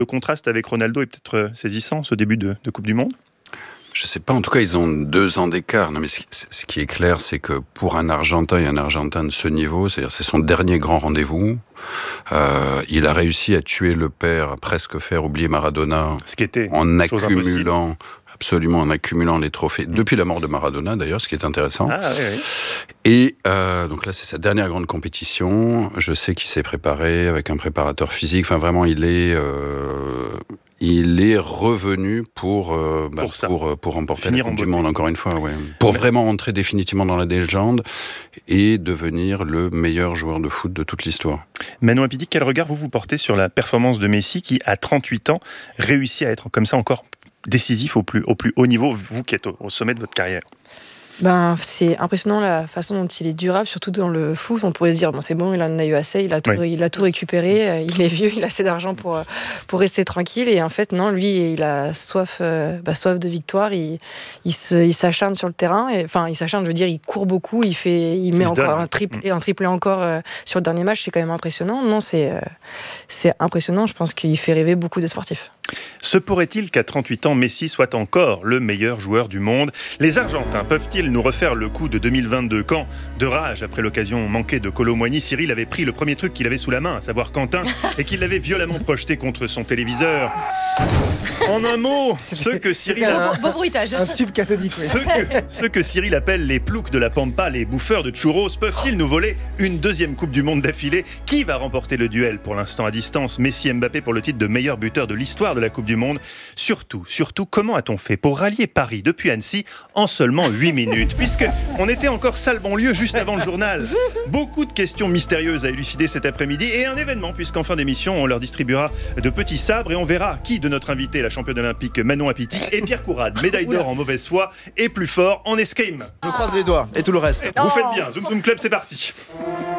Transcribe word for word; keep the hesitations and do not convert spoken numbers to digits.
Le contraste avec Ronaldo est peut-être saisissant, ce début de, de Coupe du Monde. Je sais pas, en tout cas, ils ont deux ans d'écart. Non, mais ce, ce qui est clair, c'est que pour un Argentin et un Argentin de ce niveau, c'est-à-dire c'est son dernier grand rendez-vous, euh, il a réussi à tuer le père, à presque faire oublier Maradona, ce qui était en accumulant, absolument en accumulant les trophées, mmh. depuis la mort de Maradona d'ailleurs, ce qui est intéressant. Ah, oui, oui. Et euh, donc là, c'est sa dernière grande compétition. Je sais qu'il s'est préparé avec un préparateur physique. Enfin, vraiment, il est... Euh, Il est revenu pour, euh, bah, pour, pour, pour remporter Finir la Coupe du Monde, encore une fois. Ouais. Pour Mais... vraiment entrer définitivement dans la légende et devenir le meilleur joueur de foot de toute l'histoire. Manon Apiti, quel regard vous vous portez sur la performance de Messi qui, à trente-huit ans, réussit à être comme ça encore décisif au plus, au plus haut niveau, vous qui êtes au, au sommet de votre carrière? Ben, c'est impressionnant la façon dont il est durable, surtout dans le foot. On pourrait se dire, bon, c'est bon, il en a eu assez, il a tout, oui. il a tout récupéré, il est vieux, il a assez d'argent pour, pour rester tranquille. Et en fait, non, lui, il a soif, euh, bah, soif de victoire, il, il, se, il s'acharne sur le terrain. Et, enfin, il s'acharne, je veux dire, il court beaucoup, il, fait, il met il encore un triplé, un triplé encore euh, sur le dernier match, c'est quand même impressionnant. Non, c'est, euh, c'est impressionnant, je pense qu'il fait rêver beaucoup de sportifs. Se pourrait-il qu'à trente-huit ans, Messi soit encore le meilleur joueur du monde? Les Argentins peuvent-ils nous refaire le coup de deux mille vingt-deux quand, de rage après l'occasion manquée de Kolo Muani, Cyril avait pris le premier truc qu'il avait sous la main, à savoir Quentin, et qu'il l'avait violemment projeté contre son téléviseur? En un mot, ceux que Cyril a... beau, beau bruitage. Un tube cathodique, oui. Ceux que, ceux que Cyril appelle les ploucs de la Pampa, les bouffeurs de churros, peuvent-ils nous voler une deuxième Coupe du Monde d'affilée? Qui va remporter le duel pour l'instant à distance? Messi et Mbappé pour le titre de meilleur buteur de l'histoire de la Coupe du Monde. Surtout, surtout, comment a-t-on fait pour rallier Paris depuis Annecy en seulement huit minutes? Puisqu'on était encore salle banlieue juste avant le journal. Beaucoup de questions mystérieuses à élucider cet après-midi et un événement, puisqu'en fin d'émission, on leur distribuera de petits sabres et on verra qui de notre invité, la championne olympique Manon Apiti, et Pierre Courade, médaille d'or en mauvaise foi, est plus fort en escrime. Je croise les doigts et tout le reste. Vous faites bien. Zoom Zoom Club, c'est parti.